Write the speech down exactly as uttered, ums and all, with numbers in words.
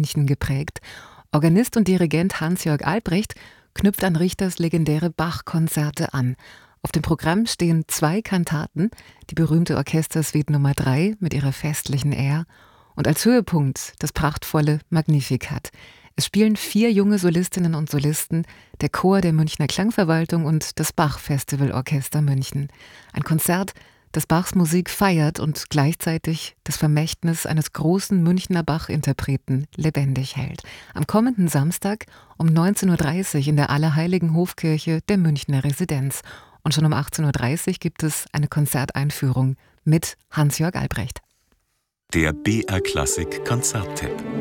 München geprägt. Organist und Dirigent Hans-Jörg Albrecht knüpft an Richters legendäre Bach-Konzerte an. Auf dem Programm stehen zwei Kantaten, die berühmte Orchestersuite Nummer drei mit ihrer festlichen Air und als Höhepunkt das prachtvolle Magnificat. Es spielen vier junge Solistinnen und Solisten, der Chor der Münchner Klangverwaltung und das Bach-Festivalorchester München. Ein Konzert, das Bachs Musik feiert und gleichzeitig das Vermächtnis eines großen Münchner Bach-Interpreten lebendig hält. Am kommenden Samstag um neunzehn Uhr dreißig in der Allerheiligen Hofkirche der Münchner Residenz. Und schon um achtzehn Uhr dreißig gibt es eine Konzerteinführung mit Hans-Jörg Albrecht. Der B R Klassik Konzerttipp.